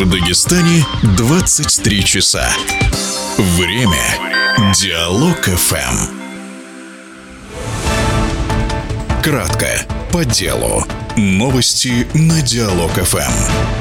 В Дагестане 23 часа. Время. Диалог ФМ. Кратко, по делу. Новости на Диалог ФМ.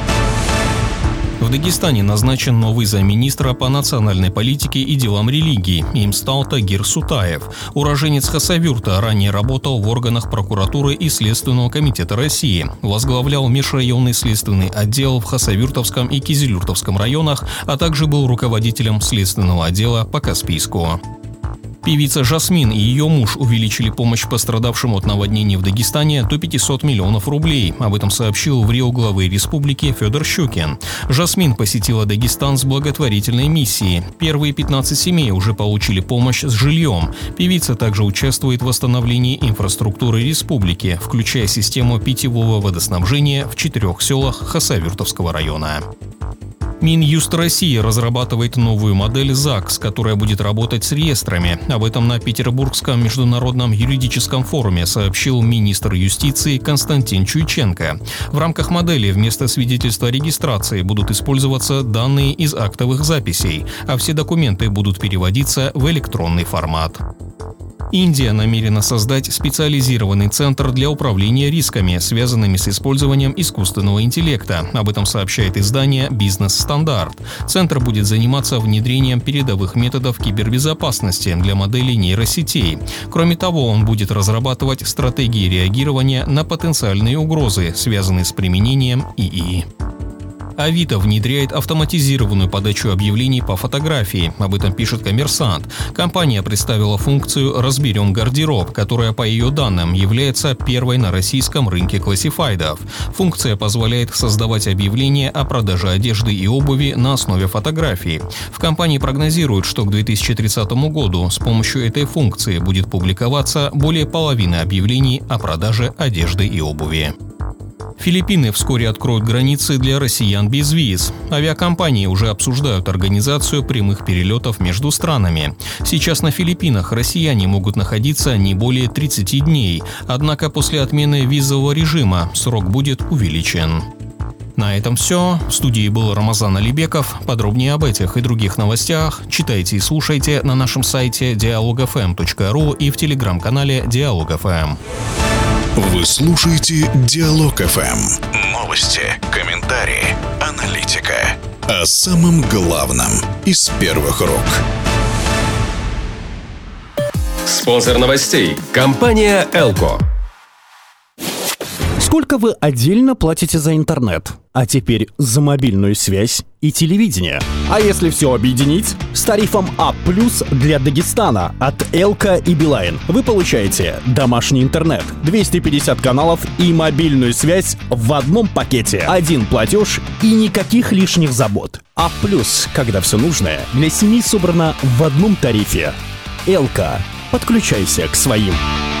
В Дагестане назначен новый замминистра по национальной политике и делам религии. Им стал Тагир Сутаев. Уроженец Хасавюрта, ранее работал в органах прокуратуры и Следственного комитета России. Возглавлял межрайонный следственный отдел в Хасавюртовском и Кизилюртовском районах, а также был руководителем следственного отдела по Каспийску. Певица Жасмин и ее муж увеличили помощь пострадавшим от наводнений в Дагестане до 500 миллионов рублей. Об этом сообщил в РИО главы республики Федор Щукин. Жасмин посетила Дагестан с благотворительной миссией. Первые 15 семей уже получили помощь с жильем. Певица также участвует в восстановлении инфраструктуры республики, включая систему питьевого водоснабжения в 4 селах Хасавюртовского района. Минюст России разрабатывает новую модель ЗАГС, которая будет работать с реестрами. Об этом на Петербургском международном юридическом форуме сообщил министр юстиции Константин Чуйченко. В рамках модели вместо свидетельства о регистрации будут использоваться данные из актовых записей, а все документы будут переводиться в электронный формат. Индия намерена создать специализированный центр для управления рисками, связанными с использованием искусственного интеллекта. Об этом сообщает издание «Бизнес Стандарт». Центр будет заниматься внедрением передовых методов кибербезопасности для моделей нейросетей. Кроме того, он будет разрабатывать стратегии реагирования на потенциальные угрозы, связанные с применением ИИ. Авито внедряет автоматизированную подачу объявлений по фотографии. Об этом пишет «Коммерсант». Компания представила функцию «Разберем гардероб», которая, по ее данным, является первой на российском рынке классифайдов. Функция позволяет создавать объявления о продаже одежды и обуви на основе фотографий. В компании прогнозируют, что к 2030 году с помощью этой функции будет публиковаться более половины объявлений о продаже одежды и обуви. Филиппины вскоре откроют границы для россиян без виз. Авиакомпании уже обсуждают организацию прямых перелетов между странами. Сейчас на Филиппинах россияне могут находиться не более 30 дней, однако после отмены визового режима срок будет увеличен. На этом все. В студии был Рамазан Алибеков. Подробнее об этих и других новостях читайте и слушайте на нашем сайте dialogfm.ru и в телеграм-канале Диалог.ФМ. Вы слушаете Диалог ФМ. Новости, комментарии, аналитика. О самом главном из первых рук. Спонсор новостей – компания «Элко». Сколько вы отдельно платите за интернет? А теперь за мобильную связь и телевидение. А если все объединить? С тарифом А+ для Дагестана от Элко и Билайн вы получаете домашний интернет, 250 каналов и мобильную связь в одном пакете. Один платеж и никаких лишних забот. А+, когда все нужное для семьи собрано в одном тарифе. Элко. Подключайся к своим.